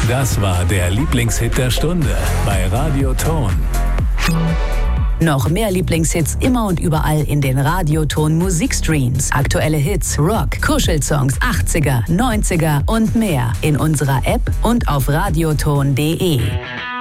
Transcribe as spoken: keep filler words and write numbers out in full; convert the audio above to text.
Das war der Lieblingshit der Stunde bei Radio Ton. Noch mehr Lieblingshits immer und überall in den Radioton Musikstreams. Aktuelle Hits, Rock, Kuschelsongs, achtziger, neunziger und mehr in unserer App und auf radioton punkt de.